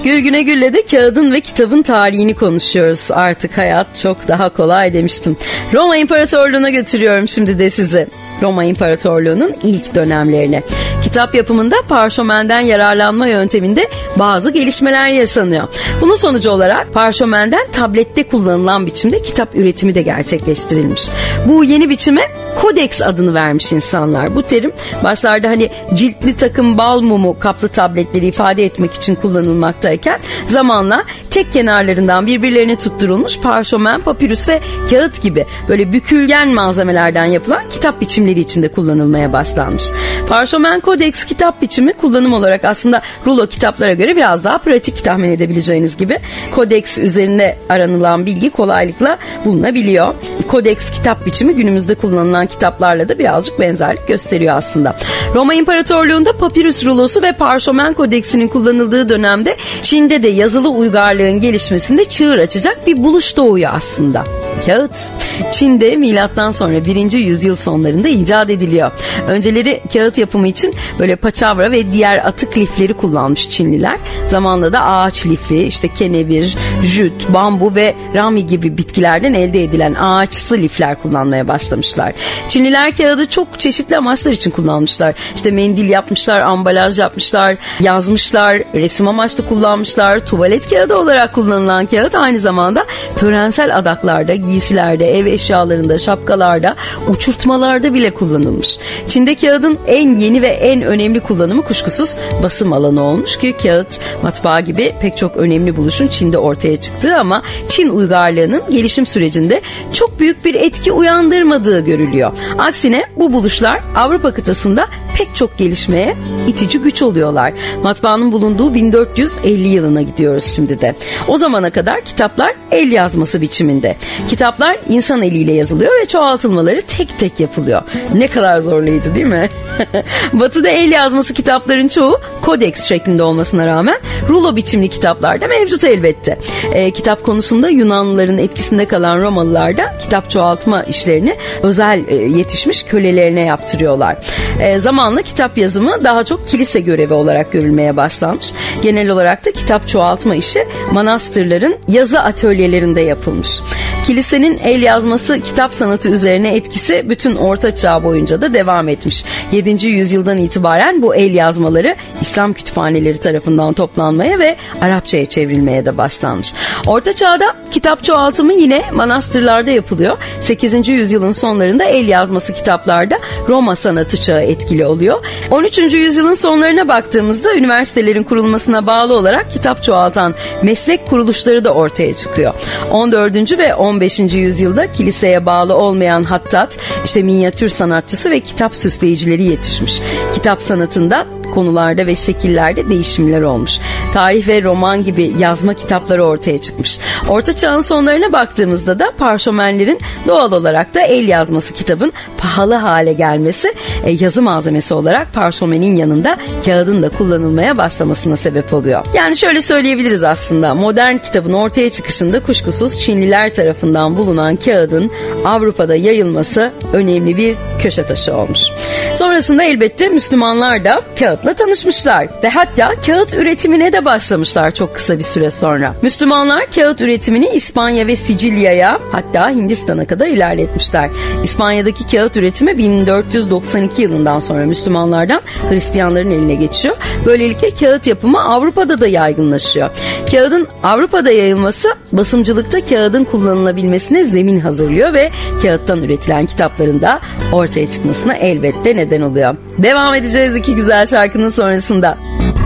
Gülgüne Gül'le de kağıdın ve kitabın tarihini konuşuyoruz. Artık hayat çok daha kolay demiştim. Roma İmparatorluğu'na götürüyorum şimdi de sizi. Roma İmparatorluğu'nun ilk dönemlerine. Kitap yapımında parşömenden yararlanma yönteminde bazı gelişmeler yaşanıyor. Bunun sonucu olarak parşömenden tablette kullanılan biçimde kitap üretimi de gerçekleştirilmiş. Bu yeni biçime kodeks adını vermiş insanlar. Bu terim başlarda hani ciltli takım bal mumu kaplı tabletleri ifade etmek için kullanılmaktayken zamanla tek kenarlarından birbirlerine tutturulmuş parşömen, papirüs ve kağıt gibi böyle bükülgen malzemelerden yapılan kitap biçimleri içinde kullanılmaya başlanmış. Parşömen kodeks kitap biçimi kullanım olarak aslında rulo kitaplara göre biraz daha pratik, tahmin edebileceğiniz gibi. Kodeks üzerine aranılan bilgi kolaylıkla bulunabiliyor. Kodeks kitap biçimi günümüzde kullanılan kitaplarla da birazcık benzerlik gösteriyor aslında. Roma İmparatorluğu'nda papirüs rulosu ve parşömen kodeksinin kullanıldığı dönemde Çin'de de yazılı uygarlığın gelişmesinde çığır açacak bir buluş doğuyor aslında. Kağıt. Çin'de milattan sonra 1. yüzyıl sonlarında icat ediliyor. Önceleri kağıt yapımı için böyle paçavra ve diğer atık lifleri kullanmış Çinliler. Zamanla da ağaç lifi, işte kenevir, jüt, bambu ve rami gibi bitkilerden elde edilen ağaçsı lifler kullanmaya başlamışlar. Çinliler kağıdı çok çeşitli amaçlar için kullanmışlar. İşte mendil yapmışlar, ambalaj yapmışlar, yazmışlar, resim amaçlı kullanmışlar. Tuvalet kağıdı olarak kullanılan kağıt aynı zamanda törensel adaklarda, giysilerde, ev eşyalarında, şapkalarda, uçurtmalarda bile kullanılmış. Çin'de kağıdın en yeni ve en önemli kullanımı kuşkusuz basım alanı olmuş ki kağıt, matbaa gibi pek çok önemli buluşun Çin'de ortaya çıktığı ama Çin uygarlığının gelişim sürecinde çok büyük bir etki uyandırmadığı görülüyor. Aksine bu buluşlar Avrupa kıtasında pek çok gelişmeye itici güç oluyorlar. Matbaanın bulunduğu 1450 yılına gidiyoruz şimdi de. O zamana kadar kitaplar el yazması biçiminde. Kitaplar insan eliyle yazılıyor ve çoğaltılmaları tek tek yapılıyor. Ne kadar zorlayıcı değil mi? Batı'da el yazması kitapların çoğu kodeks şeklinde olmasına rağmen rulo biçimli kitaplar da mevcut elbette. Kitap konusunda Yunanlıların etkisinde kalan Romalılar da kitap çoğaltma işlerini özel yetişmiş kölelerine yaptırıyorlar. Zamanla kitap yazımı daha çok kilise görevi olarak görülmeye başlanmış. Genel olarak da kitap çoğaltma işi manastırların yazı atölyelerinde yapılmış. Kilisenin el yazması kitap sanatı üzerine etkisi bütün Orta Çağ boyunca da devam etmiş. 7. yüzyıldan itibaren bu el yazmaları İslam kütüphaneleri tarafından toplanmaya ve Arapçaya çevrilmeye de başlanmış. Orta Çağ'da kitap çoğaltımı yine manastırlarda yapılıyor. 8. yüzyılın sonlarında el yazması kitaplarda Roma sanatı çağı etkili oluyor. 13. yüzyılın sonlarına baktığımızda üniversitelerin kurulmasına bağlı olarak kitap çoğaltan meslek kuruluşları da ortaya çıkıyor. 14. ve 15. yüzyılda kiliseye bağlı olmayan hattat, işte minyatür sanatçısı ve kitap süsleyicileri yetişmiş. Kitap sanatında konularda ve şekillerde değişimler olmuş. Tarih ve roman gibi yazma kitapları ortaya çıkmış. Orta Çağ'ın sonlarına baktığımızda da parşömenlerin doğal olarak da el yazması kitabın pahalı hale gelmesi, yazı malzemesi olarak parşömenin yanında kağıdın da kullanılmaya başlamasına sebep oluyor. Yani şöyle söyleyebiliriz aslında, modern kitabın ortaya çıkışında kuşkusuz Çinliler tarafından bulunan kağıdın Avrupa'da yayılması önemli bir köşe taşı olmuş. Sonrasında elbette Müslümanlar da kağıtla tanışmışlar ve hatta kağıt üretimine de başlamışlar çok kısa bir süre sonra. Müslümanlar kağıt üretimini İspanya ve Sicilya'ya, hatta Hindistan'a kadar ilerletmişler. İspanya'daki kağıt üretimi 1492 yılından sonra Müslümanlardan Hristiyanların eline geçiyor. Böylelikle kağıt yapımı Avrupa'da da yaygınlaşıyor. Kağıdın Avrupa'da yayılması basımcılıkta kağıdın kullanılabilmesine zemin hazırlıyor ve kağıttan üretilen kitapların da ortaya çıkmasına elbette neden oluyor. Devam edeceğiz iki güzel şarkının sonrasında.